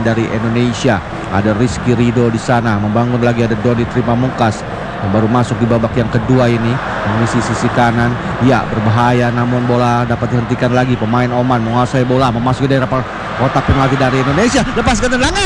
dari Indonesia. Ada Rizky Ridho di sana, membangun lagi ada Doni Tripamungkas yang baru masuk di babak yang kedua ini, mengisi sisi kanan. Ya, berbahaya namun bola dapat dihentikan lagi. Pemain Oman menguasai bola, memasuki daerah kotak penalti dari Indonesia. Lepaskan tendangan,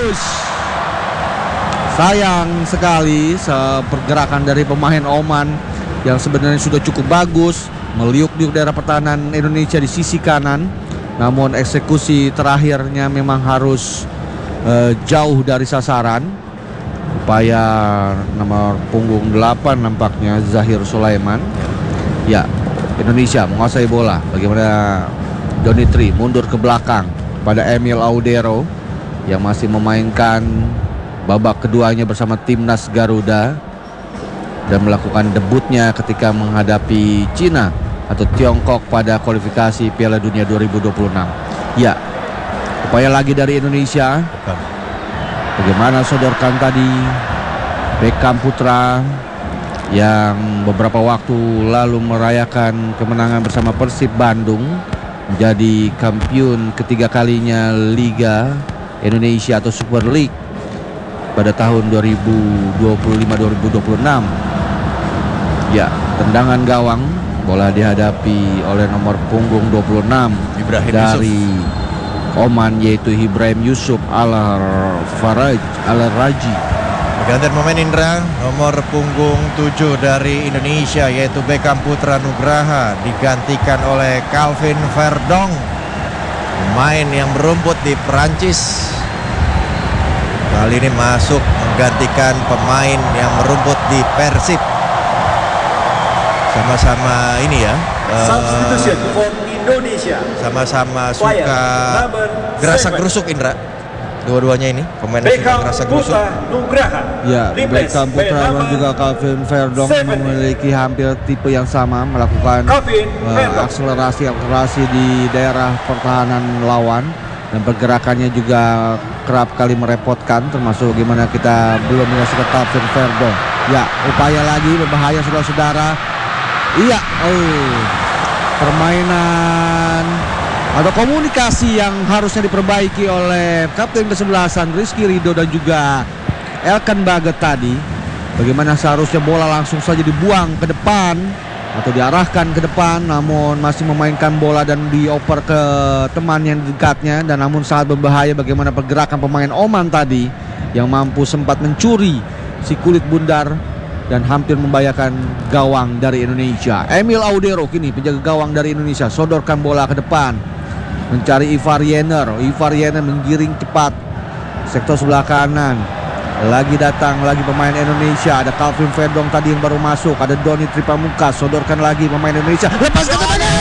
sayang sekali pergerakan dari pemain Oman yang sebenarnya sudah cukup bagus, meliuk-liuk daerah pertahanan Indonesia di sisi kanan. Namun eksekusi terakhirnya memang harus jauh dari sasaran. Upaya nomor punggung 8 nampaknya Zahir Sulaiman. Ya, Indonesia menguasai bola. Bagaimana Donitri mundur ke belakang pada Emil Audero yang masih memainkan babak keduanya bersama timnas Garuda dan melakukan debutnya ketika menghadapi Cina atau Tiongkok pada kualifikasi Piala Dunia 2026. Ya, upaya lagi dari Indonesia. Bagaimana sodorkan tadi Beckham Putra yang beberapa waktu lalu merayakan kemenangan bersama Persib Bandung, menjadi kampiun ketiga kalinya Liga Indonesia atau Super League pada tahun 2025-2026. Ya, tendangan gawang, bola dihadapi oleh nomor punggung 26 Ibrahim dari Oman, yaitu Ibrahim Yusuf Al-Raji. Gantian pemain Indra, nomor punggung 7 dari Indonesia yaitu Beckham Putra Nugraha digantikan oleh Calvin Verdong, pemain yang berumput di Perancis. Kali ini masuk menggantikan pemain yang merumput di Persib. Sama-sama ini ya, Substitution for Indonesia. sama-sama suka gerasak-gerusuk Indra. Dua-duanya ini pemain yang suka gerasak-gerusuk. Ya, Beckham Putra dan juga Calvin Verdong memiliki hampir tipe yang sama, melakukan akselerasi di daerah pertahanan lawan, dan pergerakannya juga kerap kali merepotkan, termasuk bagaimana kita belum menyaksikan Calvin Verdong. Ya, upaya lagi berbahaya saudara-saudara. Iya, permainan atau komunikasi yang harusnya diperbaiki oleh kapten kesebelasan Rizky Ridho dan juga Elkan Baget tadi. Bagaimana seharusnya bola langsung saja dibuang ke depan atau diarahkan ke depan, namun masih memainkan bola dan dioper ke teman yang dekatnya, dan namun sangat berbahaya bagaimana pergerakan pemain Oman tadi yang mampu sempat mencuri si kulit bundar dan hampir membahayakan gawang dari Indonesia. Emil Audero kini penjaga gawang dari Indonesia, sodorkan bola ke depan mencari Ivar Yener. Ivar Yener menggiring cepat sektor sebelah kanan. Lagi datang lagi pemain Indonesia, ada Calvin Verdong tadi yang baru masuk, ada Doni Tripamungkas, sodorkan lagi pemain Indonesia, lepaskan tendangan,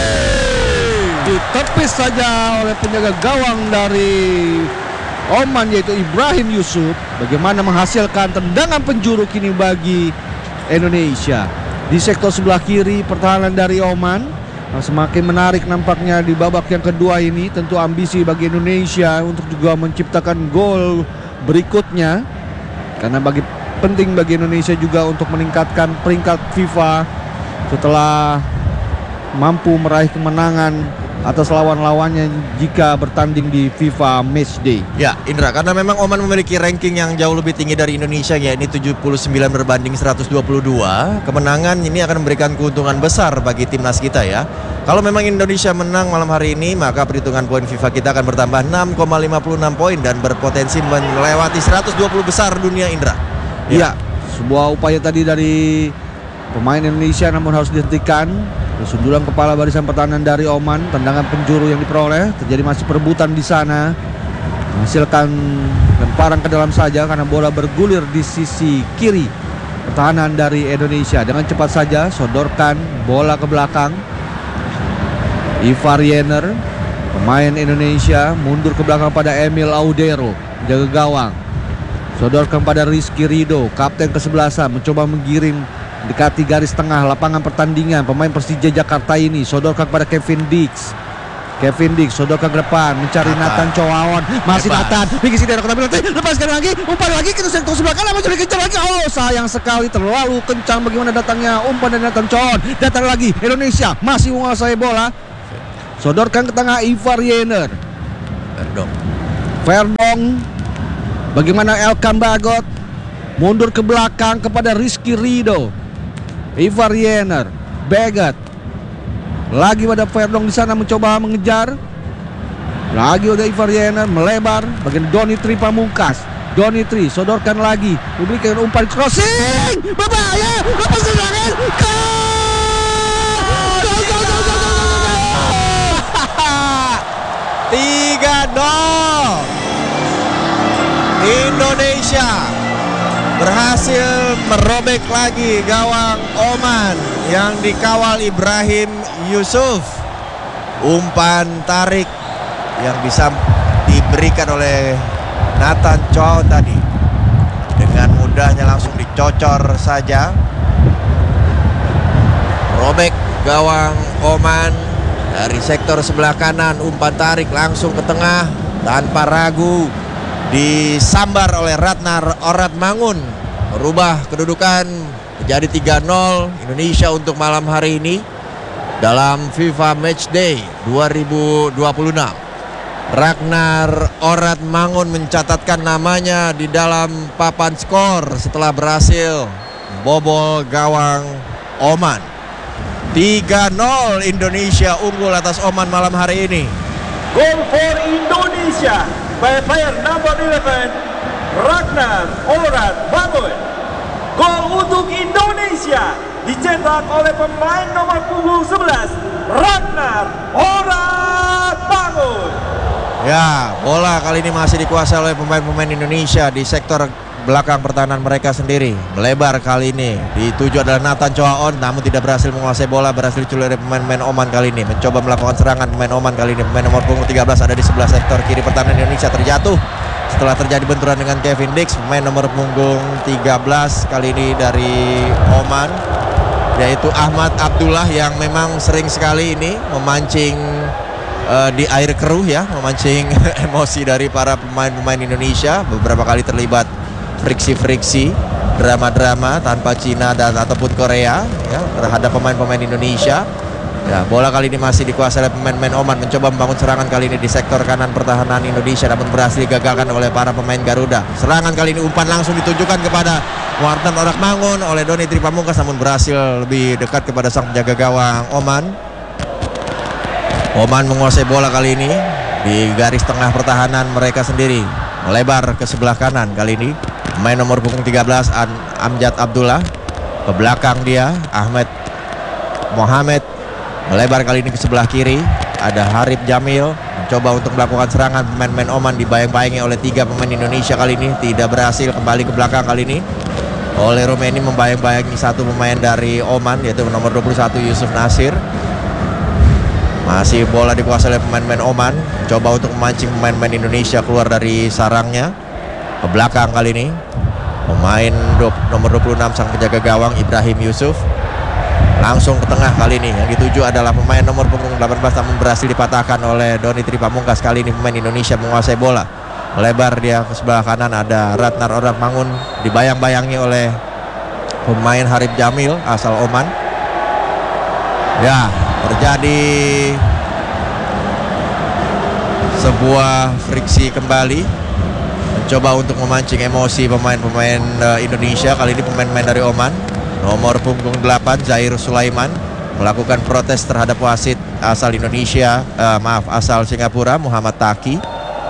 ditepis saja oleh penjaga gawang dari Oman yaitu Ibrahim Yusuf. Bagaimana menghasilkan tendangan penjuru kini bagi Indonesia di sektor sebelah kiri pertahanan dari Oman. Semakin menarik nampaknya di babak yang kedua ini. Tentu ambisi bagi Indonesia untuk juga menciptakan gol berikutnya, karena penting bagi Indonesia juga untuk meningkatkan peringkat FIFA setelah mampu meraih kemenangan atas lawan-lawannya jika bertanding di FIFA Matchday. Ya, Indra, karena memang Oman memiliki ranking yang jauh lebih tinggi dari Indonesia, yakni 79 berbanding 122. Kemenangan ini akan memberikan keuntungan besar bagi timnas kita ya. Kalau memang Indonesia menang malam hari ini, maka perhitungan poin FIFA kita akan bertambah 6,56 poin dan berpotensi melewati 120 besar dunia, Indra. Ya, sebuah upaya tadi dari pemain Indonesia namun harus dihentikan. Sundulan kepala barisan pertahanan dari Oman, tendangan penjuru yang diperoleh, terjadi masih perebutan di sana, menghasilkan lemparan ke dalam saja karena bola bergulir di sisi kiri pertahanan dari Indonesia. Dengan cepat saja sodorkan bola ke belakang. Ivar Yener, pemain Indonesia, mundur ke belakang pada Emil Audero, jaga gawang, sodorkan pada Rizky Ridho, kapten kesebelasan, mencoba menggiring dekati garis tengah lapangan pertandingan. Pemain Persija Jakarta ini sodorkan kepada Kevin Dix, sodorkan ke depan mencari Nathan Choaon, masih Nathan di sini daerah kotak penalti, lepaskan lagi, umpan lagi ke sektor sebelah kanan, mencari kejar lagi. Sayang sekali, terlalu kencang bagaimana datangnya umpan dari Nathan Choaon. Datang lagi Indonesia, masih menguasai bola, sodorkan ke tengah Ivar Yener. Verdong Long. Bagaimana Elkan Bagot mundur ke belakang kepada Rizky Ridho. Ivar Yener, Begat. Lagi pada Verdong di sana mencoba mengejar. Lagi ada Ivar Yener melebar bagian Donitri Pamungkas. Donitri sodorkan lagi, memberikan umpan crossing, berbahaya, lepas serangan, gol! Gol, gol, gol, gol, gol, gol, gol! 3-0. Indonesia berhasil merobek lagi gawang Oman yang dikawal Ibrahim Yusuf. Umpan tarik yang bisa diberikan oleh Nathan Chow tadi dengan mudahnya langsung dicocor saja. Robek gawang Oman dari sektor sebelah kanan, umpan tarik langsung ke tengah tanpa ragu, disambar oleh Ratnar Oratmangun, merubah kedudukan menjadi 3-0 Indonesia untuk malam hari ini dalam FIFA Matchday 2026. Ragnar Oratmangun mencatatkan namanya di dalam papan skor setelah berhasil membobol gawang Oman. 3-0 Indonesia unggul atas Oman malam hari ini. Goal for Indonesia by player number 11 Ragnar Oratmangun. Gol untuk Indonesia dicetak oleh pemain nomor punggung 11 Ragnar Oratmangun. Ya, bola kali ini masih dikuasai oleh pemain-pemain Indonesia di sektor belakang pertahanan mereka sendiri. Melebar kali ini, dituju adalah Nathan Choaon, namun tidak berhasil menguasai bola, berhasil diculik oleh pemain-pemain Oman kali ini. Mencoba melakukan serangan pemain Oman kali ini. Pemain nomor punggung 13 ada di sebelah sektor kiri pertahanan Indonesia terjatuh setelah terjadi benturan dengan Kevin Dix. Pemain nomor punggung 13 kali ini dari Oman, yaitu Ahmad Abdullah, yang memang sering sekali ini memancing di air keruh ya, memancing emosi dari para pemain-pemain Indonesia. Beberapa kali terlibat friksi-friksi, drama-drama tanpa Cina dan ataupun Korea ya terhadap pemain-pemain Indonesia. Ya, bola kali ini masih dikuasai oleh pemain-pemain Oman, mencoba membangun serangan kali ini di sektor kanan pertahanan Indonesia, namun berhasil digagalkan oleh para pemain Garuda. Serangan kali ini umpan langsung ditujukan kepada Ragnar Oratmangun oleh Donitri Pamungkas, namun berhasil lebih dekat kepada sang penjaga gawang Oman. Oman menguasai bola kali ini di garis tengah pertahanan mereka sendiri. Melebar ke sebelah kanan kali ini. Pemain nomor punggung 13 Amjad Abdullah. Ke belakang dia Ahmed Mohamed. Melebar kali ini ke sebelah kiri. Ada Harib Jamil mencoba untuk melakukan serangan. Pemain-pemain Oman dibayang-bayangi oleh 3 pemain Indonesia kali ini. Tidak berhasil, kembali ke belakang kali ini oleh Romeni, membayang-bayangi satu pemain dari Oman, yaitu nomor 21 Yusuf Nasir. Masih bola dikuasai oleh pemain-pemain Oman, coba untuk memancing pemain-pemain Indonesia keluar dari sarangnya. Ke belakang kali ini pemain nomor 26 sang penjaga gawang Ibrahim Yusuf. Langsung ke tengah kali ini, yang dituju adalah pemain nomor punggung 18, namun berhasil dipatahkan oleh Donitri Pamungkas. Kali ini pemain Indonesia menguasai bola. Melebar dia ke sebelah kanan, ada Ratnar Oratmangun, dibayang-bayangi oleh pemain Harib Jamil asal Oman. Ya, terjadi sebuah friksi kembali, mencoba untuk memancing emosi pemain-pemain Indonesia. Kali ini pemain-pemain dari Oman. Nomor punggung 8 Zair Sulaiman melakukan protes terhadap wasit asal Indonesia, asal Singapura Muhammad Taki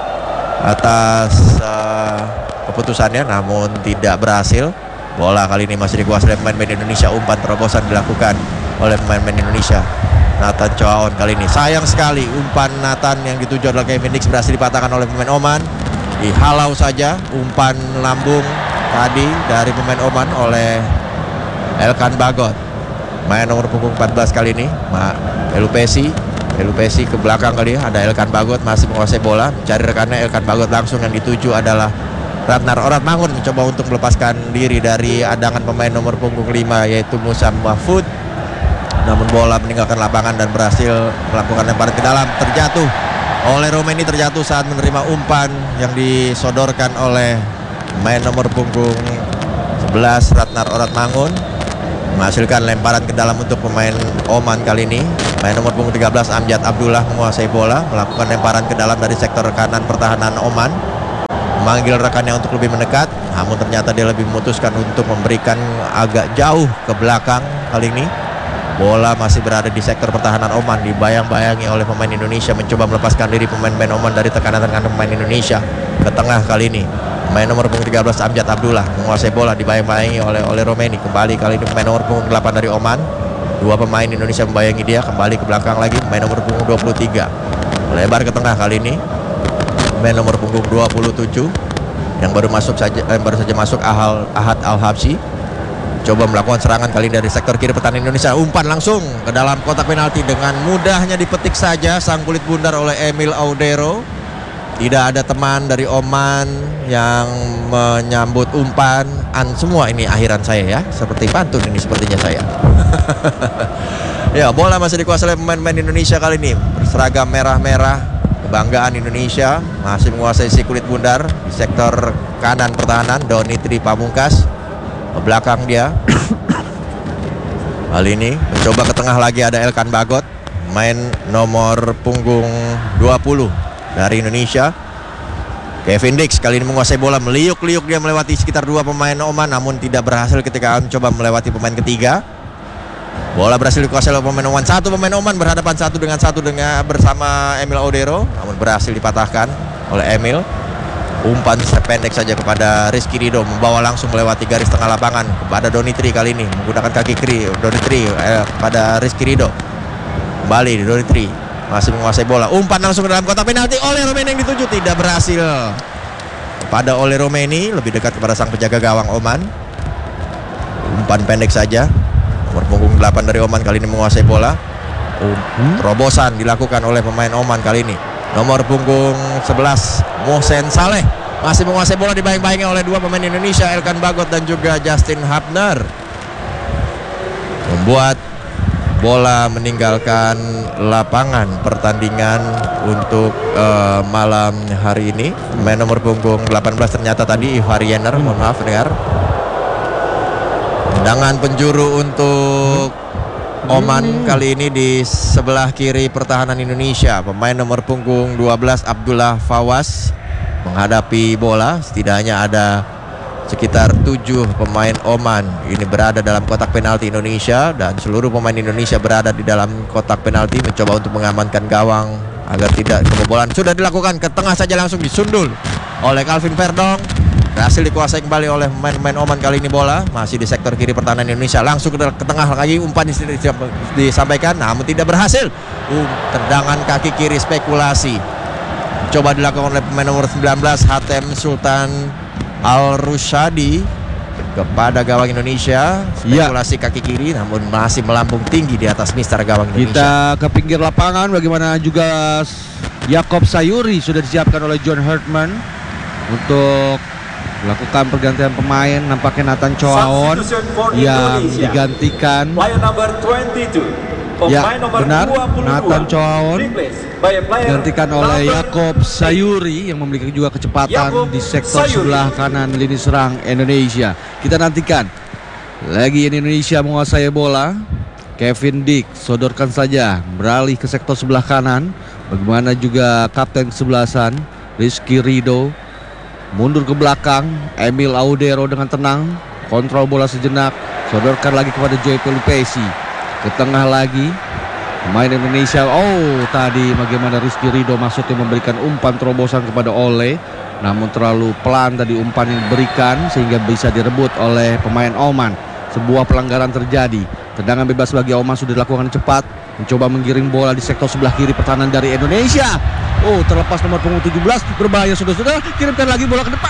atas keputusannya, namun tidak berhasil. Bola kali ini masih dikuasai oleh pemain-pemain Indonesia. Umpan terobosan dilakukan oleh pemain-pemain Indonesia. Nathan Choaon kali ini, sayang sekali umpan Nathan yang dituju adalah Kevin Dix berhasil dipatahkan oleh pemain Oman. Dihalau saja umpan lambung tadi dari pemain Oman oleh Elkan Bagot. Main nomor punggung 14 kali ini Elupesi ke belakang kali ya. Ada Elkan Bagot masih menguasai bola, mencari rekannya. Elkan Bagot langsung, yang dituju adalah Ragnar Oratmangun, mencoba untuk melepaskan diri dari adangan pemain nomor punggung 5 yaitu Musa Mahfud. Namun bola meninggalkan lapangan dan berhasil melakukan lemparan ke dalam. Terjatuh oleh Romeni, terjatuh saat menerima umpan yang disodorkan oleh pemain nomor punggung 11 Ragnar Oratmangun. Menghasilkan lemparan ke dalam untuk pemain Oman kali ini. Pemain nomor punggung 13 Amjad Abdullah menguasai bola, melakukan lemparan ke dalam dari sektor kanan pertahanan Oman. memanggil rekannya untuk lebih mendekat, namun ternyata dia lebih memutuskan untuk memberikan agak jauh ke belakang kali ini. Bola masih berada di sektor pertahanan Oman, dibayang-bayangi oleh pemain Indonesia, mencoba melepaskan diri pemain-pemain Oman dari tekanan-tekanan pemain Indonesia. Ke tengah kali ini, pemain nomor punggung 13 Amjad Abdullah menguasai bola, dibayang-bayangi oleh Romeni. Kembali kali ini pemain nomor punggung 8 dari Oman. Dua pemain Indonesia membayangi dia, kembali ke belakang lagi pemain nomor punggung 23. Melebar ke tengah kali ini, pemain nomor punggung 27 yang baru saja masuk Ahad Al-Habsyi. Coba melakukan serangan kali dari sektor kiri pertahanan Indonesia. Umpan langsung ke dalam kotak penalti, dengan mudahnya dipetik saja sang kulit bundar oleh Emil Audero. Tidak ada teman dari Oman yang menyambut umpan. Semua ini akhiran saya ya, seperti pantun ini sepertinya saya. Ya, bola masih dikuasai oleh pemain-pemain Indonesia kali ini, berseragam merah-merah, kebanggaan Indonesia. Masih menguasai si kulit bundar di sektor kanan pertahanan. Donitri Pamungkas ke belakang dia. Kali ini mencoba ke tengah lagi, ada Elkan Bagot, main nomor punggung 20 dari Indonesia. Kevin Dix kali ini menguasai bola, meliuk-liuk dia melewati sekitar dua pemain Oman, namun tidak berhasil ketika mencoba melewati pemain ketiga. Bola berhasil dikuasai oleh pemain Oman. Satu pemain Oman berhadapan satu dengan bersama Emil Audero, namun berhasil dipatahkan oleh Emil. Umpan pendek saja kepada Rizky Ridho, membawa langsung melewati garis tengah lapangan kepada Donitri kali ini menggunakan kaki kiri. Donitri kepada Rizky Ridho, kembali Donitri masih menguasai bola. Umpan langsung ke dalam kotak penalti oleh Romeni yang dituju, tidak berhasil kepada oleh Romeni, lebih dekat kepada sang penjaga gawang Oman. Umpan pendek saja, nomor punggung 8 dari Oman kali ini menguasai bola. Terobosan dilakukan oleh pemain Oman kali ini, nomor punggung 11 Mohsen Saleh masih menguasai bola, dibayang-bayangi oleh dua pemain Indonesia, Elkan Bagot dan juga Justin Hapner, membuat bola meninggalkan lapangan pertandingan untuk malam hari ini. Pemain nomor punggung 18 ternyata tadi Ihwar Yener, mohon maaf dengar. Tendangan penjuru untuk Oman kali ini di sebelah kiri pertahanan Indonesia. Pemain nomor punggung 12 Abdullah Fawaz menghadapi bola. Setidaknya ada sekitar 7 pemain Oman ini berada dalam kotak penalti Indonesia, dan seluruh pemain Indonesia berada di dalam kotak penalti mencoba untuk mengamankan gawang agar tidak kebobolan. Sudah dilakukan, ke tengah saja langsung disundul oleh Calvin Verdong. Berhasil dikuasai kembali oleh pemain Oman kali ini bola. Masih di sektor kiri pertahanan Indonesia, langsung ke tengah lagi, umpan disampaikan namun tidak berhasil. Tendangan kaki kiri spekulasi coba dilakukan oleh pemain nomor 19 Hatem Sultan Al-Rushadi kepada gawang Indonesia. Spekulasi kaki kiri namun masih melambung tinggi di atas mister gawang Indonesia. Kita ke pinggir lapangan, bagaimana juga Yakob Sayuri sudah disiapkan oleh John Hartman untuk melakukan pergantian pemain. Nampaknya Nathan Choaon yang digantikan. Player number 22. Ya, benar, Nathan Choaon digantikan oleh Yakob Sayuri yang memiliki juga kecepatan di sektor sebelah kanan lini serang Indonesia. Kita nantikan lagi Indonesia menguasai bola. Kevin Dix sodorkan saja beralih ke sektor sebelah kanan. Bagaimana juga kapten kesebelasan Rizky Ridho mundur ke belakang. Emil Audero dengan tenang kontrol bola sejenak, sodorkan lagi kepada Joy Pelupesi. Ke tengah lagi pemain Indonesia. Tadi bagaimana Rizky Ridho maksudnya memberikan umpan terobosan kepada Ole, namun terlalu pelan tadi umpan yang diberikan sehingga bisa direbut oleh pemain Oman. Sebuah pelanggaran terjadi. Tendangan bebas bagi Oman sudah dilakukan cepat, mencoba menggiring bola di sektor sebelah kiri pertahanan dari Indonesia. Terlepas nomor punggung 17, berbahaya sudah kirimkan lagi bola ke depan.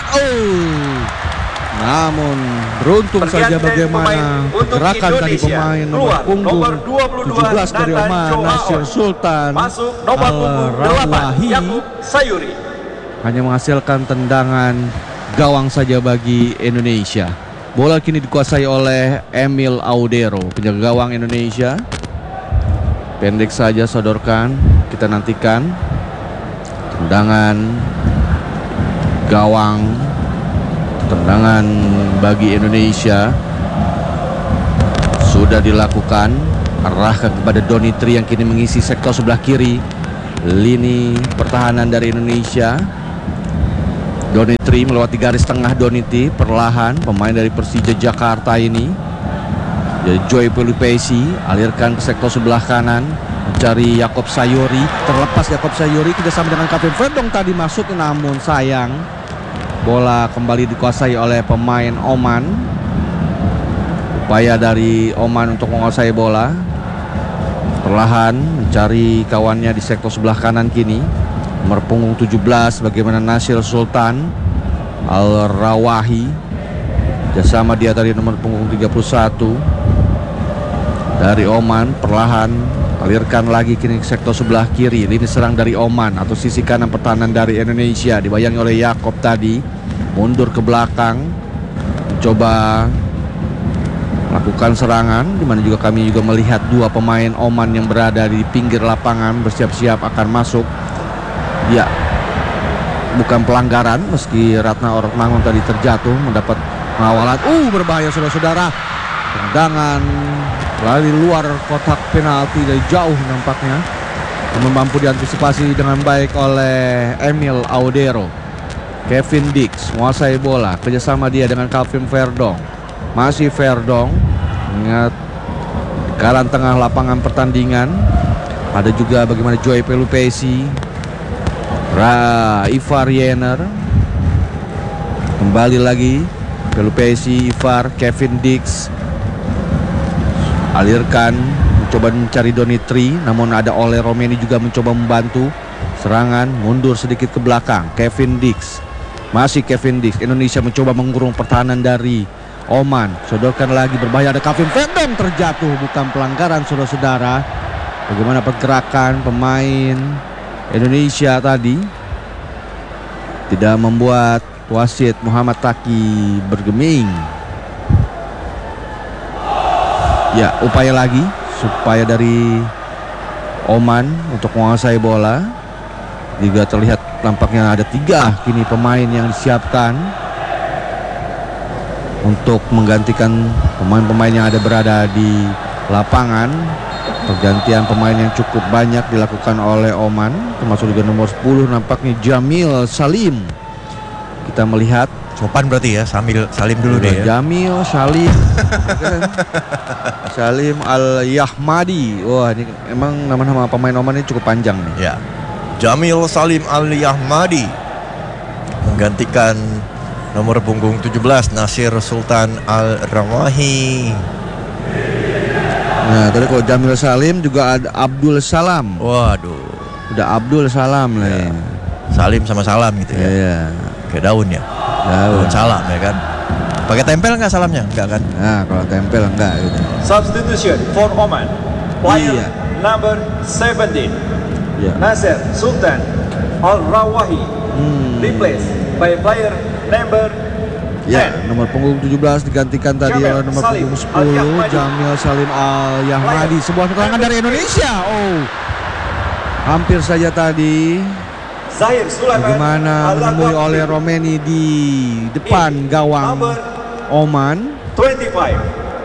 Namun beruntung saja bagaimana gerakan tadi pemain nomor punggung 17 dari Oman, Nasir Sultan Al-Rawahi, hanya menghasilkan tendangan gawang saja bagi Indonesia. Bola kini dikuasai oleh Emil Audero, penjaga gawang Indonesia. Pendek saja sodorkan, kita nantikan tendangan gawang. Tendangan bagi Indonesia sudah dilakukan, arahkan kepada Donitri yang kini mengisi sektor sebelah kiri lini pertahanan dari Indonesia. Donitri melewati garis tengah. Doniti perlahan, pemain dari Persija Jakarta ini. Jadi Joy Pelupesi alirkan ke sektor sebelah kanan, mencari Yakob Sayuri. Terlepas Yakob Sayuri kerjasama dengan Kevin Verdong tadi masuk, namun sayang bola kembali dikuasai oleh pemain Oman. Upaya dari Oman untuk menguasai bola, perlahan mencari kawannya di sektor sebelah kanan kini. Nomor punggung 17 bagaimana Nasir Sultan Al-Rawahi, bersama dia tadi nomor punggung 31 dari Oman. Perlahan alirkan lagi kini ke sektor sebelah kiri. Lini serang dari Oman atau sisi kanan pertahanan dari Indonesia dibayangi oleh Yakob tadi, mundur ke belakang mencoba melakukan serangan, dimana juga kami juga melihat dua pemain Oman yang berada di pinggir lapangan bersiap-siap akan masuk. Ya, bukan pelanggaran meski Ratna Ormangun tadi terjatuh mendapat pengawalan. Berbahaya saudara-saudara. Tendangan lari luar kotak penalti dari jauh nampaknya. Mampu diantisipasi dengan baik oleh Emil Audero. Kevin Dix menguasai bola, kerjasama dia dengan Calvin Verdong. Masih Verdong, ingat kanan tengah lapangan pertandingan. Ada juga bagaimana Joy Pelupesi, Ivar Yener. Kembali lagi Pelupesi, Ivar, Kevin Dix alirkan, mencoba mencari Donitri, namun ada Ole Romeni juga mencoba membantu serangan. Mundur sedikit ke belakang Kevin Dix, masih Kevin Dix. Indonesia mencoba mengurung pertahanan dari Oman. Sodorkan lagi, berbahaya, ada Kevin Verdong terjatuh, bukan pelanggaran saudara-saudara. Bagaimana pergerakan pemain Indonesia tadi tidak membuat wasit Muhammad Taki bergeming. Ya, upaya lagi supaya dari Oman untuk menguasai bola. Juga terlihat tampaknya ada 3 kini pemain yang disiapkan untuk menggantikan pemain-pemain yang ada berada di lapangan. Pergantian pemain yang cukup banyak dilakukan oleh Oman, termasuk juga nomor 10 nampaknya Jamil Salim. Kita melihat Sopan berarti ya, Salim dulu deh ya. Jamil Salim Salim Al-Yahmadi. Wah, ini emang nama-nama pemain Oman ini cukup panjang nih. Ya, Jamil Salim Al-Yahmadi menggantikan nomor punggung 17 Nasir Sultan Al-Rawahi. Nah, tadi kalau Jamil Salim juga ada Abdul Salam. Waduh, udah Abdul Salam lah ya. Salim sama salam gitu ya. Iya. Kayak daun ya. Daun salam ya kan. Pakai tempel nggak salamnya? Enggak kan? Nah, kalau tempel enggak gitu. Substitution for Oman. Player Iya. number 17. Iya. Nasir Sultan Al-Rawahi. Replaced by player number 10. Ya, nomor punggung 17 digantikan tadi Jamil oleh nomor Salim punggung 10 Al-Yahmadi. Jamil Salim Al-Yahmadi. Sebuah serangan dari Indonesia. Hampir saja tadi Zahir Sulaiman bagaimana menemui oleh Romeni di depan gawang number Oman. 25.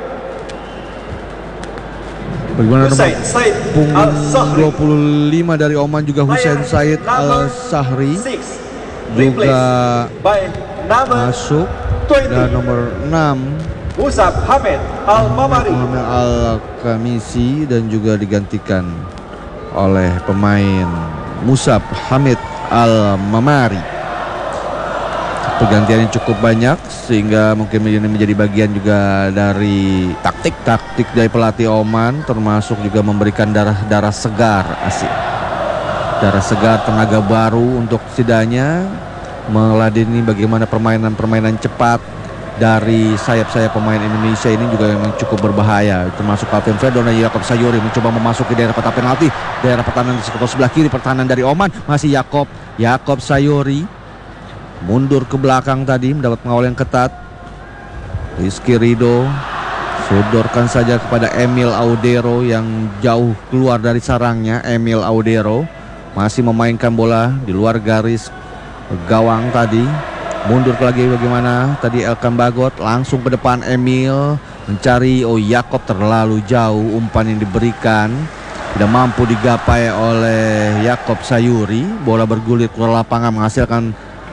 Bagaimana nomor Hussein Said punggung Al-Sahri. 25 dari Oman juga Hussein Said Al-Sahri 6. juga By number masuk. 20. Dan nomor 6 Musab Hamid Al-Mamari. Muhammad Al-Kamisi dan juga digantikan oleh pemain Musab Hamid Al-Mamari. Pergantiannya cukup banyak sehingga mungkin ini menjadi bagian juga dari taktik dari pelatih Oman, termasuk juga memberikan darah segar, darah segar, tenaga baru untuk setidaknya meladeni bagaimana permainan cepat dari sayap-sayap pemain Indonesia ini juga memang cukup berbahaya, termasuk Calvin Verdong dan Yakob Sayuri mencoba memasuki daerah kotak penalti, daerah pertahanan di sebelah kiri pertahanan dari Oman. Masih Yakob Sayuri mundur ke belakang tadi mendapat pengawal yang ketat. Rizky Ridho sodorkan saja kepada Emil Audero yang jauh keluar dari sarangnya. Emil Audero masih memainkan bola di luar garis gawang tadi. Mundur lagi bagaimana tadi Elkan Bagot, langsung ke depan Emil mencari Yakob, terlalu jauh umpan yang diberikan, tidak mampu digapai oleh Yakob Sayuri. Bola bergulir keluar lapangan menghasilkan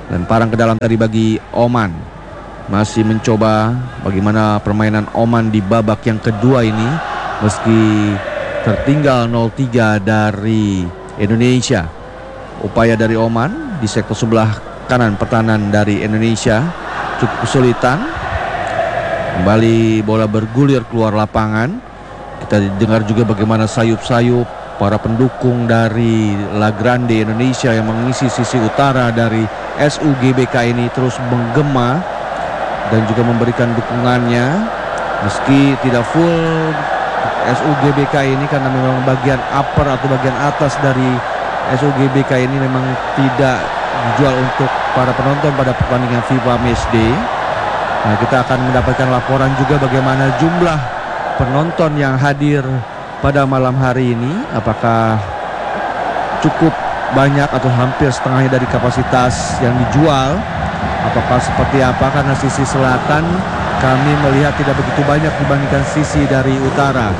Lemparan ke dalam tadi bagi Oman. Masih mencoba bagaimana permainan Oman di babak yang kedua ini. Meski tertinggal 0-3 dari Indonesia. Upaya dari Oman di sektor sebelah kanan pertahanan dari Indonesia cukup kesulitan. Kembali bola bergulir keluar lapangan. Kita dengar juga bagaimana sayup-sayup para pendukung dari La Grande Indonesia yang mengisi sisi utara dari SUGBK ini terus menggema dan juga memberikan dukungannya meski tidak full SUGBK ini karena memang bagian upper atau bagian atas dari SUGBK ini memang tidak dijual untuk para penonton pada pertandingan FIFA Matchday. Nah, kita akan mendapatkan laporan juga bagaimana jumlah penonton yang hadir pada malam hari ini, apakah cukup banyak atau hampir setengahnya dari kapasitas yang dijual, apakah seperti apa, karena sisi selatan kami melihat tidak begitu banyak dibandingkan sisi dari utara.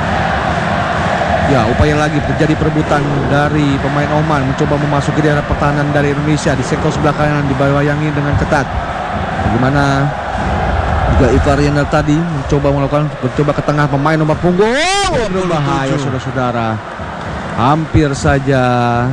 Ya, upaya lagi terjadi perebutan dari pemain Oman mencoba memasuki daerah pertahanan dari Indonesia di sektor sebelah kanan, dibayangi dengan ketat. Bagaimana juga Ivar Yendal tadi mencoba ke tengah pemain nomor punggung. Berbahaya saudara-saudara. Hampir saja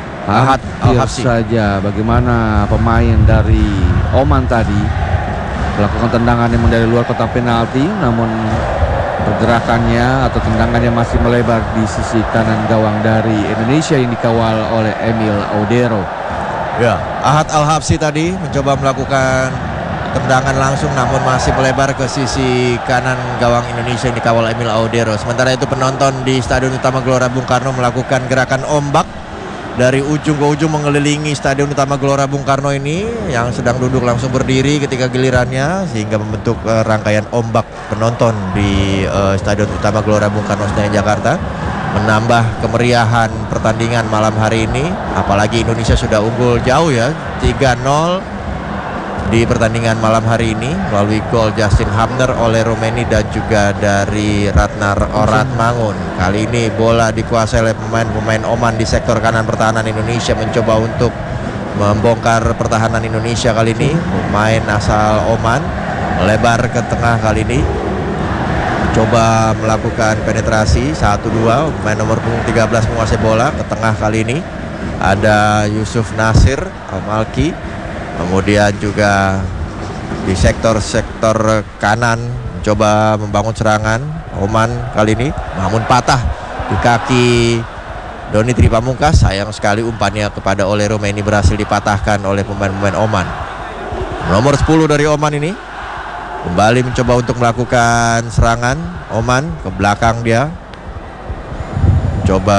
bagaimana pemain dari Oman tadi melakukan tendangan yang dari luar kotak penalti, namun pergerakannya atau tendangannya masih melebar di sisi kanan gawang dari Indonesia yang dikawal oleh Emil Audero. Ya, Ahad Al-Habsyi tadi mencoba melakukan tendangan langsung namun masih melebar ke sisi kanan gawang Indonesia yang dikawal Emil Audero. Sementara itu penonton di Stadion Utama Gelora Bung Karno melakukan gerakan ombak dari ujung ke ujung mengelilingi Stadion Utama Gelora Bung Karno ini yang sedang duduk langsung berdiri ketika gilirannya sehingga membentuk rangkaian ombak penonton di Stadion Utama Gelora Bung Karno Senayan Jakarta, menambah kemeriahan pertandingan malam hari ini. Apalagi Indonesia sudah unggul jauh ya, 3-0 di pertandingan malam hari ini melalui gol Justin Hamner oleh Romeni dan juga dari Ratnar Oratmangun. Kali ini bola dikuasai oleh pemain Oman di sektor kanan pertahanan Indonesia, mencoba untuk membongkar pertahanan Indonesia kali ini. Pemain asal Oman melebar ke tengah kali ini, coba melakukan penetrasi 1-2. Pemain nomor punggung 13 menguasai bola ke tengah kali ini. Ada Yusuf Nasir Al-Malki. Kemudian juga di sektor kanan coba membangun serangan Oman kali ini, namun patah di kaki Doni Tripamungkas. Sayang sekali umpannya kepada Ole Romeni berhasil dipatahkan oleh pemain-pemain Oman. Nomor 10 dari Oman ini kembali mencoba untuk melakukan serangan. Oman ke belakang, dia coba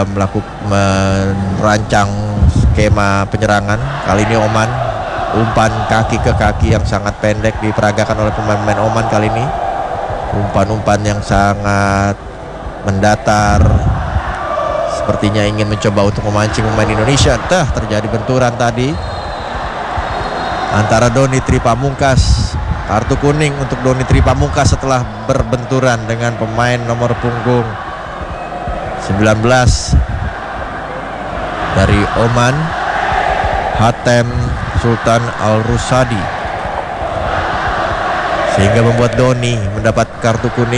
merancang skema penyerangan. Kali ini Oman umpan kaki ke kaki yang sangat pendek diperagakan oleh pemain-pemain Oman kali ini. Umpan-umpan yang sangat mendatar, sepertinya ingin mencoba untuk memancing pemain Indonesia. Terjadi benturan tadi antara Doni Tripamungkas. Kartu kuning untuk Doni Tripamungkas setelah berbenturan dengan pemain nomor punggung 19 dari Oman, Hatem Sultan Al-Rusadi, sehingga membuat Doni mendapat kartu kuning.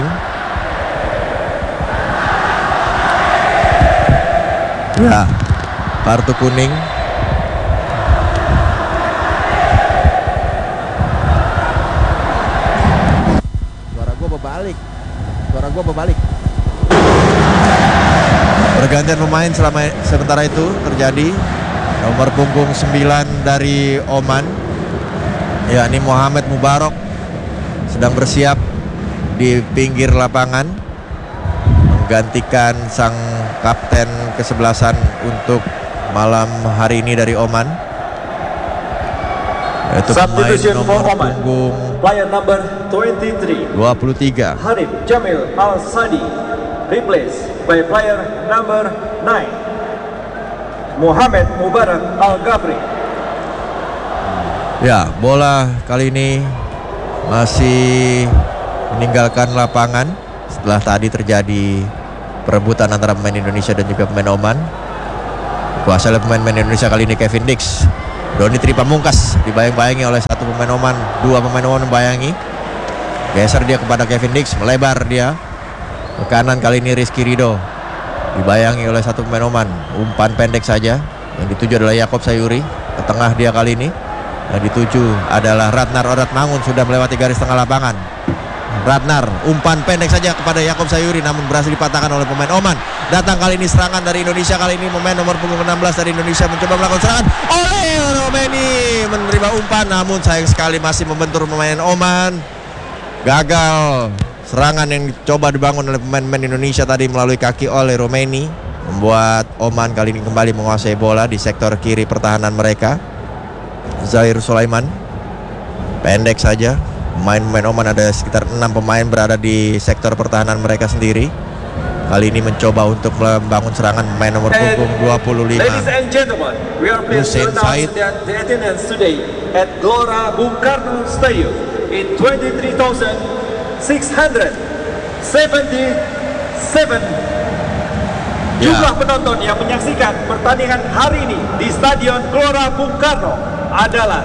Ya, kartu kuning. Suara gua berbalik. Pergantian pemain sementara itu terjadi. Nomor punggung 9 dari Oman, yakni Mohamed Mubarok, sedang bersiap di pinggir lapangan menggantikan sang kapten kesebelasan untuk malam hari ini dari Oman, yaitu pemain nomor punggung Player number 23 Hanif Jamil Al-Sadi, replaced by player number 9 Muhammad Mubarak Al-Gabri. Ya, bola kali ini masih meninggalkan lapangan setelah tadi terjadi perebutan antara pemain Indonesia dan juga pemain Oman. Kuasa oleh pemain Indonesia kali ini Kevin Dix. Doni Tripamungkas dibayang-bayangi oleh satu pemain Oman, dua pemain Oman membayangi. Geser dia kepada Kevin Dix, melebar dia ke kanan, kali ini Rizky Ridho dibayangi oleh satu pemain Oman. Umpan pendek saja, yang dituju adalah Yakob Sayuri. Ke tengah dia kali ini, yang dituju adalah Ratnar Oratmangun, sudah melewati garis tengah lapangan. Ratnar, umpan pendek saja kepada Yakob Sayuri, namun berhasil dipatahkan oleh pemain Oman. Datang kali ini serangan dari Indonesia, kali ini pemain nomor punggung 16 dari Indonesia mencoba melakukan serangan. Oleh Romeni menerima umpan, namun sayang sekali masih membentur pemain Oman. Gagal serangan yang dicoba dibangun oleh pemain-pemain Indonesia tadi melalui kaki oleh Romeni, membuat Oman kali ini kembali menguasai bola di sektor kiri pertahanan mereka. Zahir Sulaiman, pendek saja. Pemain-pemain Oman ada sekitar 6 pemain berada di sektor pertahanan mereka sendiri. Kali ini mencoba untuk membangun serangan pemain nomor punggung 25. Ladies and gentlemen, we are pleased to Hussein announce Said. that the attendance today at Gelora Bung Karno Stadium in 23,677 jumlah penonton yang menyaksikan pertandingan hari ini di Stadion Gelora Bung Karno adalah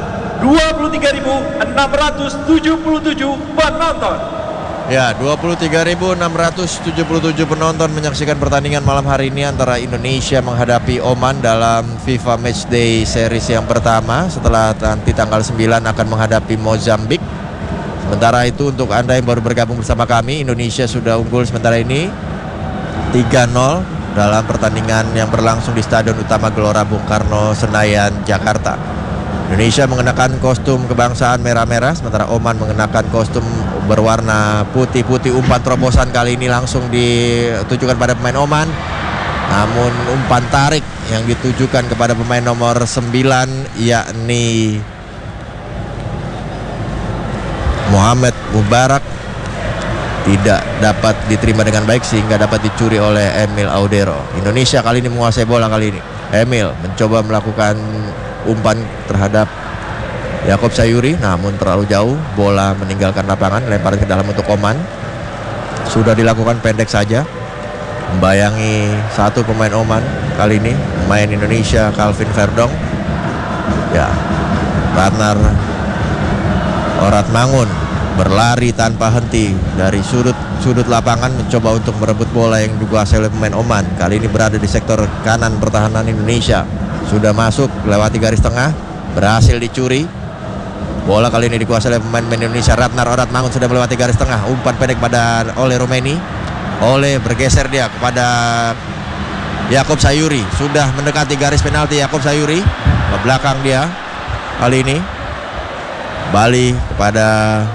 23.677 penonton. Ya, 23.677 penonton menyaksikan pertandingan malam hari ini antara Indonesia menghadapi Oman dalam FIFA Matchday Series yang pertama, setelah nanti tanggal 9 akan menghadapi Mozambik. Sementara itu untuk Anda yang baru bergabung bersama kami, Indonesia sudah unggul sementara ini 3-0 dalam pertandingan yang berlangsung di Stadion Utama Gelora Bung Karno, Senayan, Jakarta. Indonesia mengenakan kostum kebangsaan merah-merah, sementara Oman mengenakan kostum berwarna putih-putih. Umpan terobosan kali ini langsung ditujukan pada pemain Oman, namun umpan tarik yang ditujukan kepada pemain nomor 9 yakni Muhammad Mubarak tidak dapat diterima dengan baik sehingga dapat dicuri oleh Emil Audero. Indonesia kali ini menguasai bola kali ini. Emil mencoba melakukan umpan terhadap Yakob Sayuri, namun terlalu jauh, bola meninggalkan lapangan, lempar ke dalam untuk Oman. Sudah dilakukan pendek saja, membayangi satu pemain Oman kali ini, pemain Indonesia Calvin Verdong. Ya, Ratnar Oratmangun berlari tanpa henti dari sudut lapangan, mencoba untuk merebut bola yang dikuasai oleh pemain Oman. Kali ini berada di sektor kanan pertahanan Indonesia. Sudah masuk, lewati garis tengah, berhasil dicuri. Bola kali ini dikuasai oleh pemain Indonesia. Ratnar Oratmangun sudah melewati garis tengah. Umpan pendek pada Ole Romeni. Ole bergeser dia kepada Yakob Sayuri. Sudah mendekati garis penalti Yakob Sayuri. Ke belakang dia kali ini. Balik kepada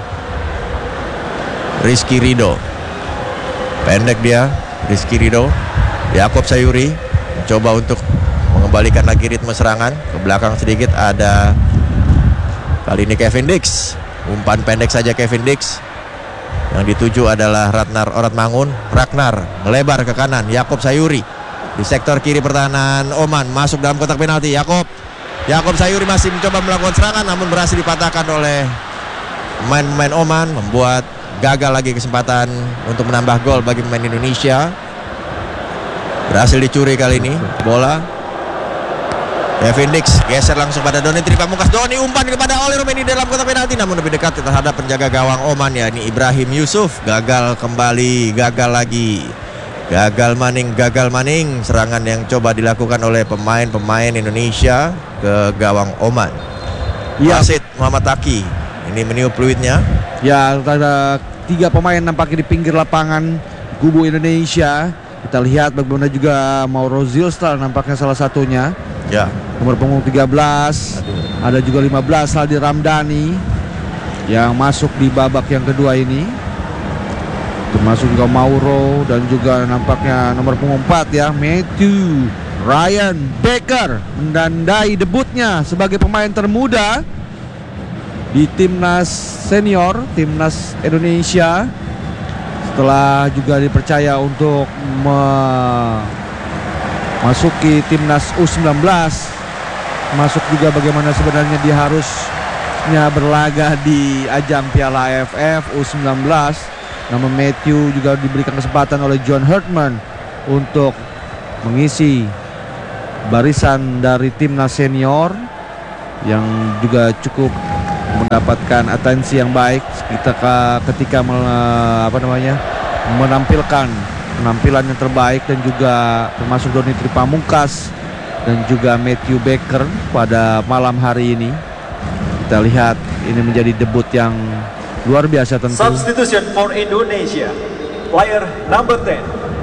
Rizky Ridho. Pendek dia, Rizky Ridho. Yakob Sayuri mencoba untuk mengembalikan lagi ritme serangan. Ke belakang sedikit ada kali ini Kevin Dix. Umpan pendek saja Kevin Dix. Yang dituju adalah Ratnar Oratmangun. Ragnar melebar ke kanan. Yakob Sayuri di sektor kiri pertahanan Oman, masuk dalam kotak penalti. Yakob Sayuri masih mencoba melakukan serangan, namun berhasil dipatahkan oleh pemain Oman, membuat gagal lagi kesempatan untuk menambah gol bagi pemain Indonesia. Berhasil dicuri kali ini bola. Kevin Dix geser langsung pada Doni Tripamungkas. Doni umpan kepada Ole Romeni dalam kotak penalti, namun lebih dekat terhadap penjaga gawang Oman, yakni Ibrahim Yusuf. Gagal kembali, gagal lagi. Gagal maning serangan yang coba dilakukan oleh pemain Indonesia ke gawang Oman. Ya. Wasit Muhammad Taki ini meniup fluidnya. Ya, ada 3 pemain nampaknya di pinggir lapangan kubu Indonesia. Kita lihat bagaimana juga Mauro Zilstra nampaknya salah satunya. Ya. Nomor punggung 13. Ada juga 15 Haldi Ramdhani yang masuk di babak yang kedua ini. Termasuk juga Mauro dan juga nampaknya nomor punggung 4 ya, Matthew Ryan Baker menandai debutnya sebagai pemain termuda di timnas senior, timnas Indonesia, setelah juga dipercaya untuk memasuki timnas U19. Masuk juga bagaimana sebenarnya dia harusnya berlaga di ajang Piala AFF U19. Namun Matthew juga diberikan kesempatan oleh John Hurtman untuk mengisi barisan dari timnas senior. yang juga cukup mendapatkan atensi yang baik ketika menampilkan penampilan yang terbaik, dan juga termasuk Donny Tripamungkas dan juga Matthew Baker pada malam hari ini. Kita lihat ini menjadi debut yang luar biasa tentu. Substitution for Indonesia, player number 10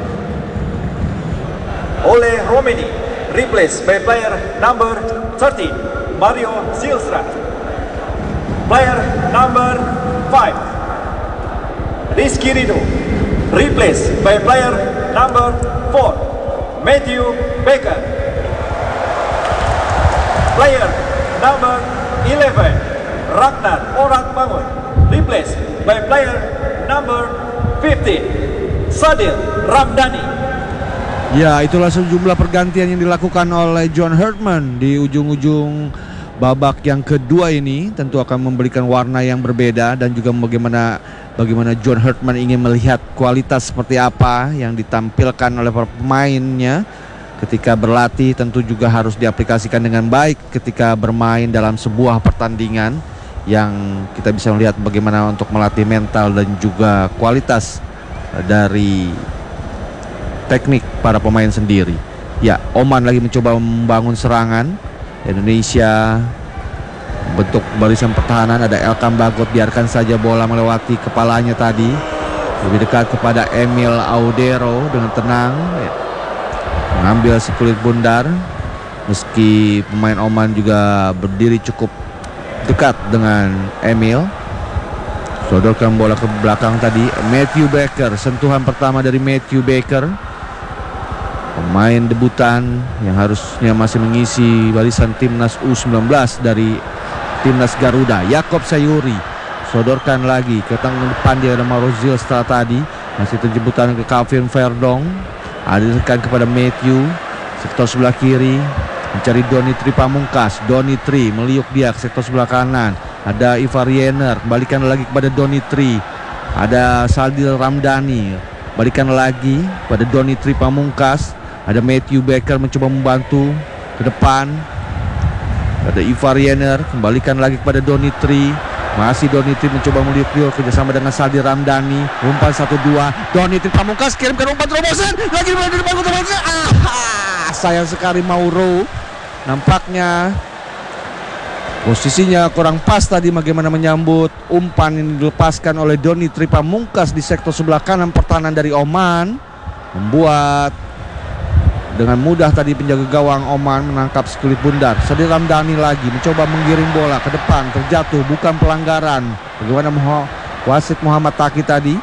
Ole Romeni, replaced by player number 13 Mario Zylstra. Player number 5 Rizky Ridho, replaced by player number 4 Matthew Baker. Player number 11 Ragnar Orangmangun, replaced by player number 15 Sadil Ramdhani. Ya, itulah sejumlah pergantian yang dilakukan oleh John Herdman di ujung-ujung babak yang kedua ini. Tentu akan memberikan warna yang berbeda, dan juga bagaimana John Herdman ingin melihat kualitas seperti apa yang ditampilkan oleh para pemainnya ketika berlatih. Tentu juga harus diaplikasikan dengan baik ketika bermain dalam sebuah pertandingan, yang kita bisa melihat bagaimana untuk melatih mental dan juga kualitas dari teknik para pemain sendiri. Ya, Oman lagi mencoba membangun serangan. Indonesia bentuk barisan pertahanan, ada Elkan Bagot, biarkan saja bola melewati kepalanya tadi. Lebih dekat kepada Emil Audero dengan tenang, ya, mengambil si kulit bundar. Meski pemain Oman juga berdiri cukup dekat dengan Emil. Sodorkan bola ke belakang tadi. Matthew Baker, sentuhan pertama dari Matthew Baker, pemain debutan yang harusnya masih mengisi barisan timnas U19 dari timnas Garuda. Yakob Sayuri sodorkan lagi ke tengah depan, dia ada Mauro Zylstra tadi, masih terjemputan ke Calvin Verdong, alirkan kepada Matthew sektor sebelah kiri, mencari Donny Tripamungkas. Donny Tri meliuk dia ke sektor sebelah kanan, ada Ivar Yener, balikan lagi kepada Donny Tri, ada Sadil Ramdhani, balikan lagi pada Donny Tripamungkas. Ada Matthew Baker mencoba membantu ke depan, ada Ivar Yener, kembalikan lagi kepada Donny Tri. Masih Donny Tri mencoba meliuk-liuk kerjasama dengan Sadil Ramdhani. Umpan 1-2, Donny Tripamungkas kirimkan umpan terobosan, lagi di depan terobosan. Sayang sekali Mauro, nampaknya posisinya kurang pas tadi bagaimana menyambut umpan yang dilepaskan oleh Donny Tripamungkas di sektor sebelah kanan pertahanan dari Oman, membuat dengan mudah tadi penjaga gawang Oman menangkap sekulit bundar. Sadil Ramdhani lagi mencoba menggiring bola ke depan, terjatuh, bukan pelanggaran. Bagaimana wasit Muhammad Taki tadi,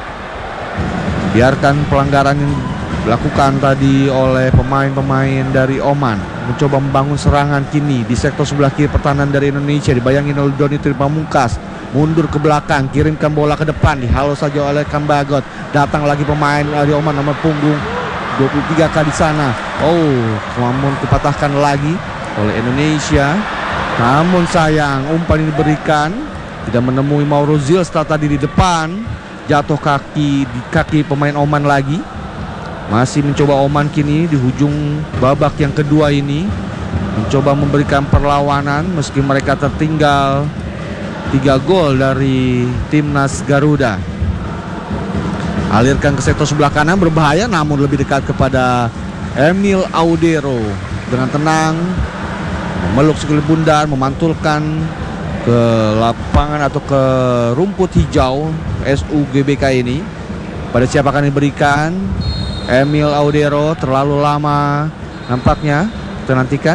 biarkan pelanggaran yang dilakukan tadi oleh pemain-pemain dari Oman. Mencoba membangun serangan kini di sektor sebelah kiri pertahanan dari Indonesia, dibayangin oleh Donny Tripamungkas. Mundur ke belakang, kirimkan bola ke depan, dihalau saja oleh Kambagot. Datang lagi pemain dari Oman nomor punggung 23 kali sana. Namun dipatahkan lagi oleh Indonesia. Namun sayang, umpan ini diberikan tidak menemui Mauro Zylstra tadi di depan. Jatuh di kaki pemain Oman lagi. Masih mencoba Oman kini di hujung babak yang kedua ini, mencoba memberikan perlawanan meski mereka tertinggal 3 gol dari timnas Garuda. Alirkan ke sektor sebelah kanan, berbahaya, namun lebih dekat kepada Emil Audero. Dengan tenang memeluk sekulit bundar, memantulkan ke lapangan atau ke rumput hijau SUGBK ini. Pada siapa akan diberikan? Emil Audero, terlalu lama nampaknya. Kita nantikan.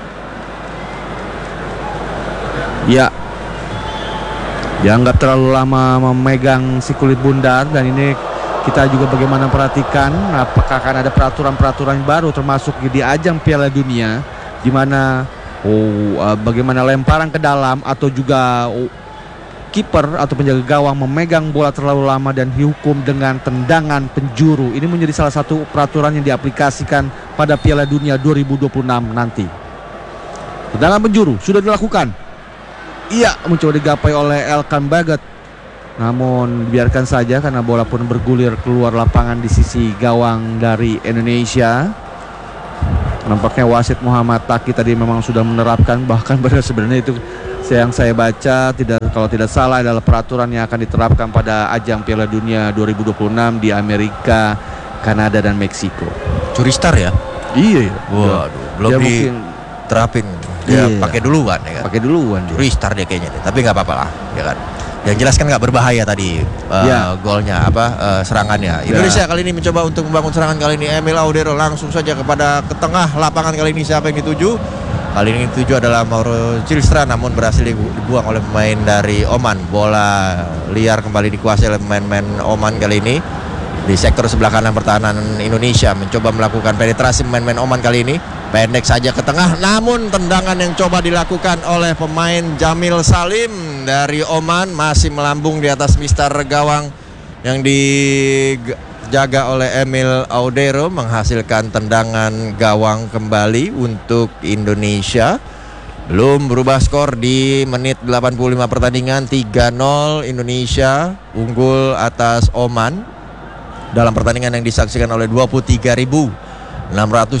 Ya, dianggap terlalu lama memegang si kulit bundar, dan ini kita juga bagaimana perhatikan apakah akan ada peraturan-peraturan baru termasuk di ajang Piala Dunia, di mana bagaimana lemparan ke dalam atau juga kiper atau penjaga gawang memegang bola terlalu lama dan dihukum dengan tendangan penjuru. Ini menjadi salah satu peraturan yang diaplikasikan pada Piala Dunia 2026 nanti. Tendangan penjuru sudah dilakukan. Iya, mencoba digapai oleh Elkan Bagot, namun biarkan saja karena bola pun bergulir keluar lapangan di sisi gawang dari Indonesia. Nampaknya wasit Muhammad Taki tadi memang sudah menerapkan, bahkan benar sebenarnya itu yang saya baca kalau tidak salah adalah peraturan yang akan diterapkan pada ajang Piala Dunia 2026 di Amerika, Kanada dan Meksiko. Curi star ya? Iya. Waduh, belum diterapin. Dia pakai duluan ya kan? Pakai duluan. Curi star dia kayaknya deh. Tapi nggak apa-apa lah, ya kan? Yang jelas kan nggak berbahaya tadi golnya serangannya. Indonesia kali ini mencoba untuk membangun serangan kali ini. Emil Audero langsung saja ke tengah lapangan kali ini. Siapa yang dituju? Kali ini dituju adalah Mauro Zylstra, namun berhasil dibuang oleh pemain dari Oman. Bola liar kembali dikuasai oleh pemain-pemain Oman kali ini. Di sektor sebelah kanan pertahanan Indonesia mencoba melakukan penetrasi pemain-pemain Oman kali ini. Pendek saja ke tengah, namun tendangan yang coba dilakukan oleh pemain Jamil Salim dari Oman masih melambung di atas mister gawang yang dijaga oleh Emil Audero, menghasilkan tendangan gawang kembali untuk Indonesia. Belum berubah skor di menit 85 pertandingan, 3-0 Indonesia unggul atas Oman dalam pertandingan yang disaksikan oleh 23.677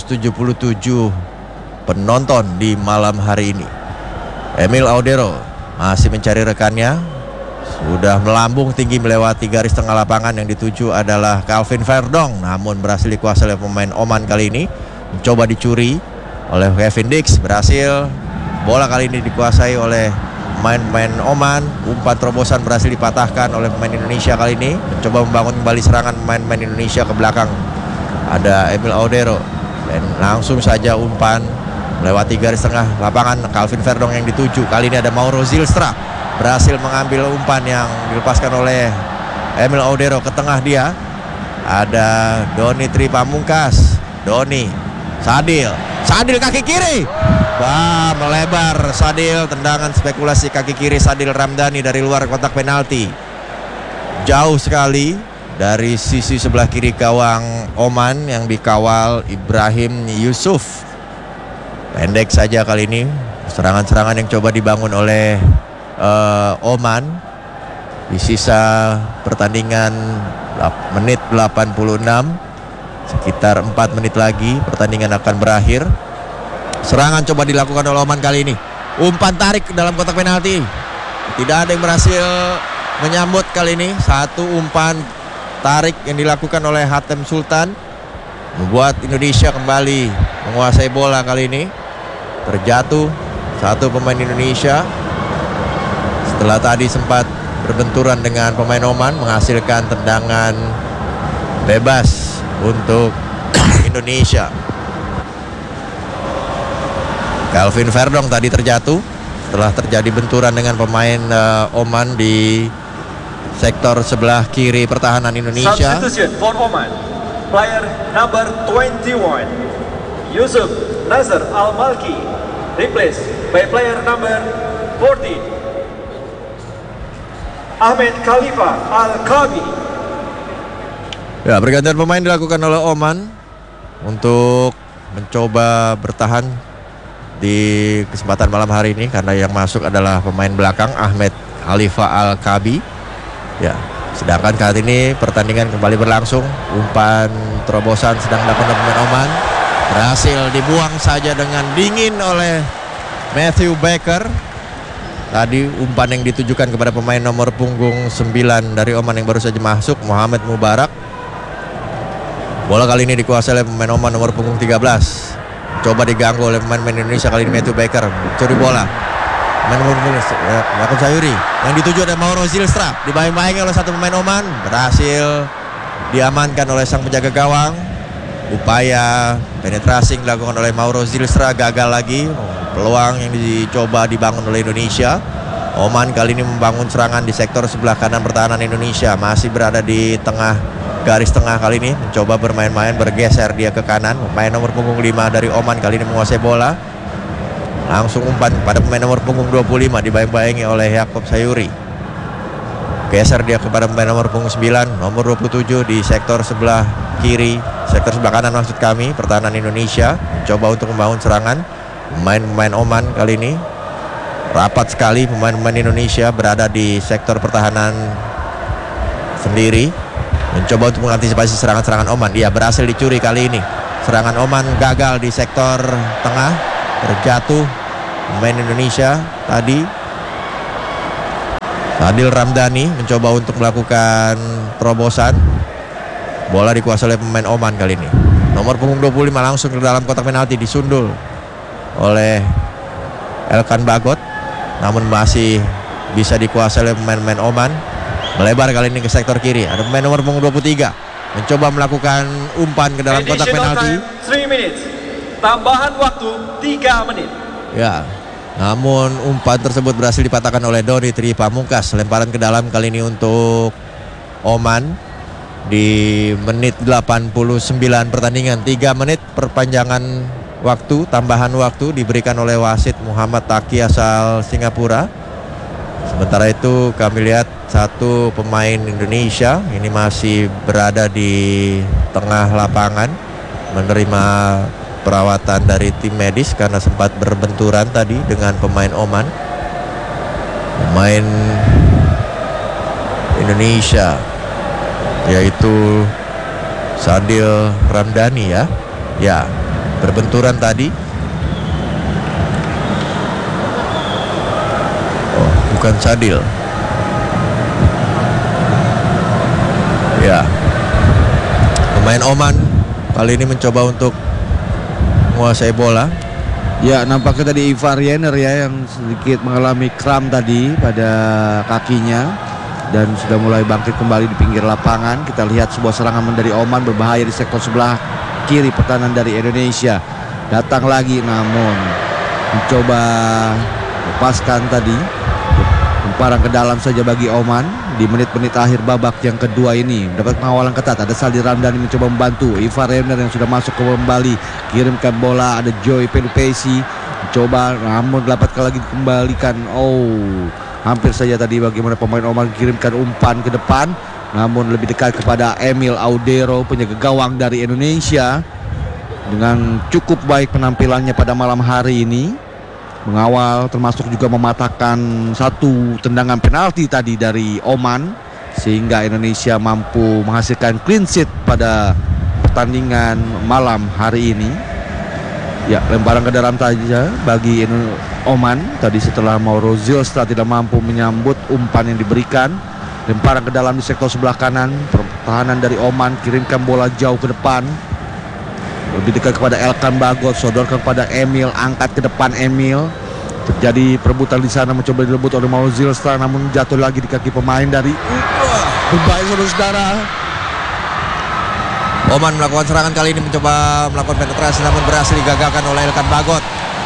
penonton di malam hari ini. Emil Audero masih mencari rekannya, sudah melambung tinggi melewati garis tengah lapangan. Yang dituju adalah Calvin Verdong, namun berhasil dikuasai oleh pemain Oman kali ini. Mencoba dicuri oleh Kevin Dix, berhasil. Bola kali ini dikuasai oleh pemain Oman. Umpan terobosan berhasil dipatahkan oleh pemain Indonesia kali ini. Mencoba membangun kembali serangan pemain Indonesia ke belakang. Ada Emil Audero dan langsung saja umpan melewati garis tengah lapangan. Calvin Verdong yang dituju. Kali ini ada Mauro Zylstra, berhasil mengambil umpan yang dilepaskan oleh Emil Audero ke tengah dia. Ada Doni Tri Pamungkas. Doni, Sadil kaki kiri. Wah, melebar Sadil, tendangan spekulasi kaki kiri Sadil Ramdhani dari luar kotak penalti. Jauh sekali dari sisi sebelah kiri gawang Oman yang dikawal Ibrahim Yusuf. Pendek saja kali ini serangan-serangan yang coba dibangun oleh Oman. Di sisa pertandingan menit 86, sekitar 4 menit lagi pertandingan akan berakhir. Serangan coba dilakukan oleh Oman kali ini. Umpan tarik ke dalam kotak penalti. Tidak ada yang berhasil menyambut kali ini. Satu umpan tarik yang dilakukan oleh Hatem Sultan membuat Indonesia kembali menguasai bola kali ini. Terjatuh satu pemain Indonesia setelah tadi sempat berbenturan dengan pemain Oman, menghasilkan tendangan bebas untuk Indonesia. Calvin Verdong tadi terjatuh setelah terjadi benturan dengan pemain Oman di sektor sebelah kiri pertahanan Indonesia. Substitution for Oman, player number 21 Yusuf Nazar Al-Malki replaced by player number 14 Ahmed Khalifa Al-Kabi. Ya, pergantian pemain dilakukan oleh Oman untuk mencoba bertahan di kesempatan malam hari ini, karena yang masuk adalah pemain belakang Ahmed Khalifa Al-Kabi. Ya, sedangkan kali ini pertandingan kembali berlangsung. Umpan terobosan sedang dilakukan oleh pemain Oman, berhasil dibuang saja dengan dingin oleh Matthew Baker. Tadi umpan yang ditujukan kepada pemain nomor punggung 9 dari Oman yang baru saja masuk, Muhammad Mubarak. Bola kali ini dikuasai oleh pemain Oman nomor punggung 13. Coba diganggu oleh pemain Indonesia kali ini, Matthew Baker curi bola. Pemain nomor punggung Yakub Sayuri yang dituju ada Mauro Zylstra, dibayang-bayangi oleh satu pemain Oman, berhasil diamankan oleh sang penjaga gawang. Upaya penetrasi dilakukan oleh Mauro Zylstra gagal lagi. Peluang yang dicoba dibangun oleh Indonesia. Oman kali ini membangun serangan di sektor sebelah kanan pertahanan Indonesia, masih berada di tengah garis tengah kali ini, mencoba bermain-main, bergeser dia ke kanan. Pemain nomor punggung 5 dari Oman kali ini menguasai bola. Langsung umpan pada pemain nomor punggung 25, dibayang-bayangi oleh Yakub Sayuri. Geser dia kepada pemain nomor punggung 9, nomor 27 di sektor sebelah kiri, sektor sebelah kanan maksud kami, pertahanan Indonesia. Mencoba untuk membangun serangan. Pemain Oman kali ini rapat sekali. Pemain-pemain Indonesia berada di sektor pertahanan sendiri, mencoba untuk mengantisipasi serangan-serangan Oman. Dia berhasil dicuri kali ini. Serangan Oman gagal di sektor tengah, terjatuh pemain Indonesia tadi. Sadil Ramdhani mencoba untuk melakukan terobosan. Bola dikuasai oleh pemain Oman kali ini. Nomor punggung 25 langsung ke dalam kotak penalti, disundul oleh Elkan Bagot. Namun masih bisa dikuasai oleh pemain-pemain Oman. Melebar kali ini ke sektor kiri. Ada pemain nomor punggung 23 mencoba melakukan umpan ke dalam kotak penalti. 3 minutes. Tambahan waktu 3 menit. Ya. Namun umpan tersebut berhasil dipatahkan oleh Doni Tri Pamungkas. Lemparan ke dalam kali ini untuk Oman di menit 89 pertandingan. 3 menit perpanjangan waktu, tambahan waktu diberikan oleh wasit Muhammad Taki asal Singapura. Sementara itu kami lihat satu pemain Indonesia ini masih berada di tengah lapangan menerima perawatan dari tim medis karena sempat berbenturan tadi dengan pemain Oman. Pemain Indonesia yaitu Sadil Ramdhani ya berbenturan tadi. Oh, bukan Sadil. Ya. Pemain Oman kali ini mencoba untuk menguasai bola. Ya, nampaknya tadi Ivar Jenner ya yang sedikit mengalami kram tadi pada kakinya dan sudah mulai bangkit kembali di pinggir lapangan. Kita lihat sebuah serangan dari Oman berbahaya di sektor sebelah kiri pertahanan dari Indonesia. Datang lagi namun mencoba lepaskan tadi. Lemparan ke dalam saja bagi Oman di menit-menit akhir babak yang kedua ini. Mendapat pengawalan ketat. Ada Sadil Ramdhani mencoba membantu. Ivar Jenner yang sudah masuk kembali. Kirimkan bola. Ada Joy Pelupesi mencoba namun dapat lagi dikembalikan. Oh, hampir saja tadi bagaimana pemain Oman kirimkan umpan ke depan. Namun lebih dekat kepada Emil Audero, penjaga gawang dari Indonesia. Dengan cukup baik penampilannya pada malam hari ini. Mengawal termasuk juga mematahkan satu tendangan penalti tadi dari Oman. Sehingga Indonesia mampu menghasilkan clean sheet pada pertandingan malam hari ini. Ya, lemparan ke dalam saja bagi Oman. Tadi setelah Mauro Zilstra tidak mampu menyambut umpan yang diberikan. Lemparan ke dalam di sektor sebelah kanan. Pertahanan dari Oman kirimkan bola jauh ke depan. Lebih dekat kepada Elkan Bagot, sodorkan kepada Emil, angkat ke depan Emil. Terjadi perebutan di sana, mencoba direbut oleh Mauro Zilstra, namun jatuh lagi di kaki pemain dari berbahaya saudara-saudara. Oman melakukan serangan kali ini, mencoba melakukan penetrasi namun berhasil digagalkan oleh Elkan Bagot.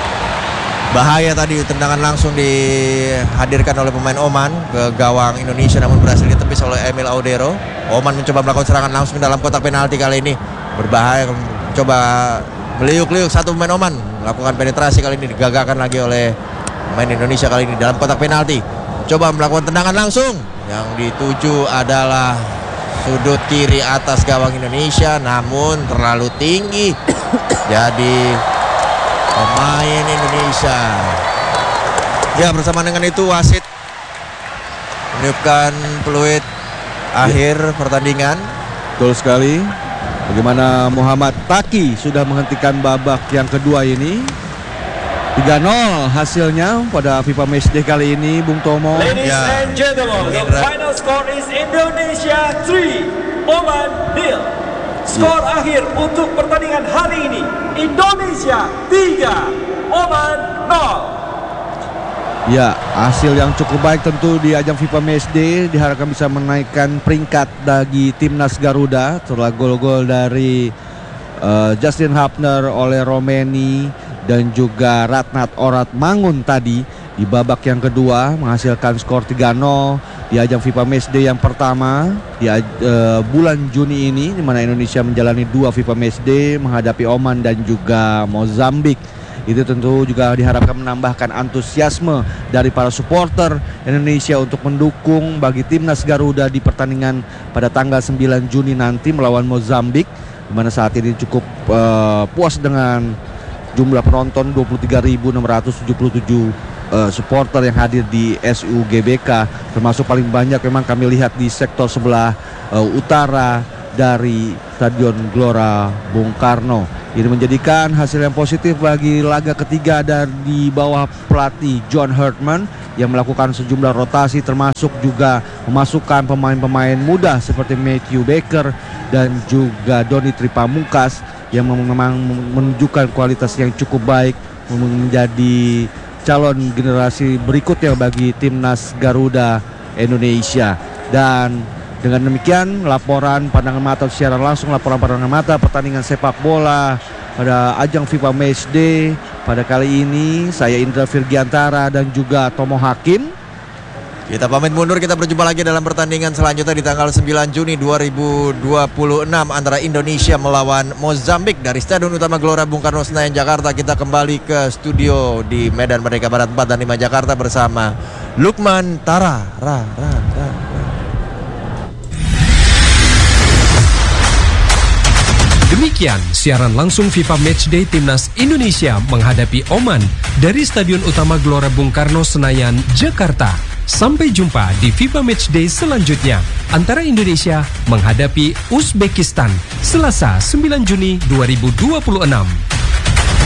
Bahaya tadi, tendangan langsung dihadirkan oleh pemain Oman ke gawang Indonesia namun berhasil ditepis oleh Emil Audero. Oman mencoba melakukan serangan langsung dalam kotak penalti kali ini. Berbahaya, coba meliuk-liuk satu pemain Oman, melakukan penetrasi kali ini digagalkan lagi oleh pemain Indonesia kali ini dalam kotak penalti. Coba melakukan tendangan langsung, yang dituju adalah sudut kiri atas gawang Indonesia namun terlalu tinggi. Jadi pemain Indonesia. Ya, bersama dengan itu wasit meniupkan peluit akhir pertandingan. Betul sekali. Bagaimana Muhammad Taki sudah menghentikan babak yang kedua ini. 3-0 hasilnya pada FIFA Matchday kali ini, Bung Tomo. Ladies Ya. and gentlemen, the final score is Indonesia 3, Oman 0. Skor akhir untuk pertandingan hari ini, Indonesia 3, Oman 0. Ya, hasil yang cukup baik tentu di ajang FIFA Matchday, diharapkan bisa menaikkan peringkat bagi timnas Garuda setelah gol-gol dari Justin Hapner, oleh Romeni dan juga Ratnat Orat Mangun tadi di babak yang kedua menghasilkan skor 3-0 di ajang FIFA Matchday yang pertama di bulan Juni ini, di mana Indonesia menjalani 2 FIFA Matchday menghadapi Oman dan juga Mozambik. Itu tentu juga diharapkan menambahkan antusiasme dari para supporter Indonesia untuk mendukung bagi timnas Garuda di pertandingan pada tanggal 9 Juni nanti melawan Mozambik, di mana saat ini cukup puas dengan jumlah penonton 23.677 supporter yang hadir di SUGBK, termasuk paling banyak memang kami lihat di sektor sebelah utara dari Stadion Gelora Bung Karno. Ini menjadikan hasil yang positif bagi laga ketiga dan di bawah pelatih John Herdman yang melakukan sejumlah rotasi termasuk juga memasukkan pemain-pemain muda seperti Matthew Baker dan juga Donny Tripamungkas yang memang menunjukkan kualitas yang cukup baik menjadi calon generasi berikutnya bagi timnas Garuda Indonesia. Dan dengan demikian laporan pandangan mata secara langsung, laporan pandangan mata pertandingan sepak bola pada ajang FIFA Matchday pada kali ini, saya Indra Virgiantara dan juga Tomo Hakim. Kita pamit mundur, kita berjumpa lagi dalam pertandingan selanjutnya di tanggal 9 Juni 2026 antara Indonesia melawan Mozambik dari Stadion Utama Gelora Bung Karno Senayan Jakarta. Kita kembali ke studio di Medan Merdeka Barat 4 dan 5 Jakarta bersama Lukman Tara. Demikian siaran langsung FIFA Matchday Timnas Indonesia menghadapi Oman dari Stadion Utama Gelora Bung Karno Senayan, Jakarta. Sampai jumpa di FIFA Matchday selanjutnya antara Indonesia menghadapi Uzbekistan Selasa 9 Juni 2026.